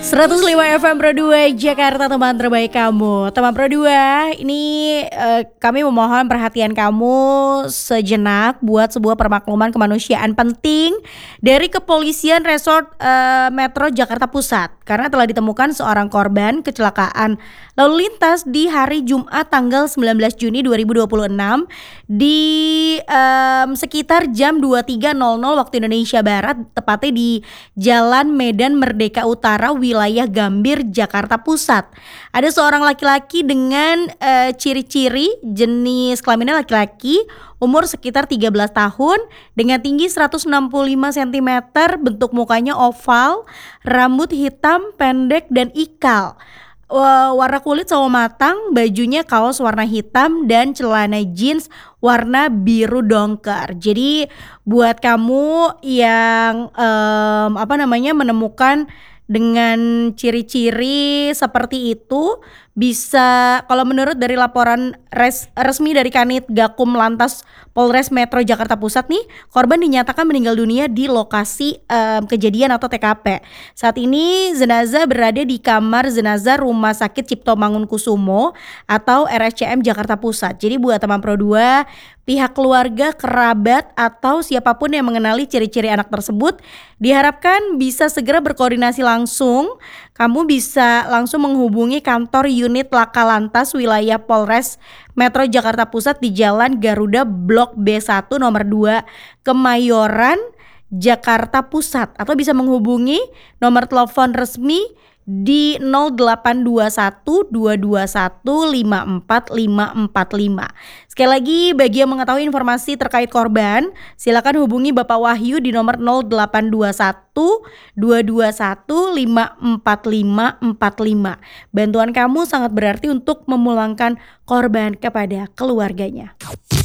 105 FM Pro 2 Jakarta, teman terbaik kamu. Teman Pro 2, ini kami memohon perhatian kamu sejenak buat sebuah permakluman kemanusiaan penting dari Kepolisian Resort Metro Jakarta Pusat. Karena telah ditemukan seorang korban kecelakaan lalu lintas di hari Jumat tanggal 19 Juni 2026 di sekitar jam 23.00 waktu Indonesia Barat, tepatnya di Jalan Medan Merdeka Utara, wilayah Gambir, Jakarta Pusat. Ada seorang laki-laki dengan ciri-ciri jenis kelaminnya laki-laki, umur sekitar 13 tahun, dengan tinggi 165 cm, bentuk mukanya oval, rambut hitam pendek dan ikal. Warna kulit sawo matang, bajunya kaos warna hitam dan celana jeans warna biru dongker. Jadi buat kamu yang menemukan dengan ciri-ciri seperti itu, bisa, kalau menurut dari laporan resmi dari Kanit Gakum Lantas Polres Metro Jakarta Pusat nih, korban dinyatakan meninggal dunia di lokasi kejadian atau TKP. Saat ini jenazah berada di kamar jenazah Rumah Sakit Cipto Mangunkusumo atau RSCM Jakarta Pusat. Jadi buat teman Pro 2, pihak keluarga, kerabat, atau siapapun yang mengenali ciri-ciri anak tersebut diharapkan bisa segera berkoordinasi langsung. Kamu bisa langsung menghubungi kantor unit Laka Lantas wilayah Polres Metro Jakarta Pusat di Jalan Garuda Blok B1 nomor 2 Kemayoran, Jakarta Pusat, atau bisa menghubungi nomor telepon resmi di 0821 221 54545. Sekali lagi, bagi yang mengetahui informasi terkait korban, silakan hubungi Bapak Wahyu di nomor 0821 221 54545. Bantuan kamu sangat berarti untuk memulangkan korban kepada keluarganya.